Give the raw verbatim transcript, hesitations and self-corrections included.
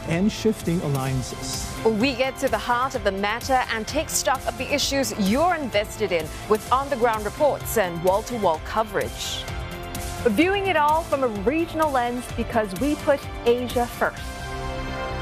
and shifting alliances. We get to the heart of the matter and take stock of the issues you're invested in with on-the-ground reports and wall-to-wall coverage. Viewing it all from a regional lens because we put Asia first.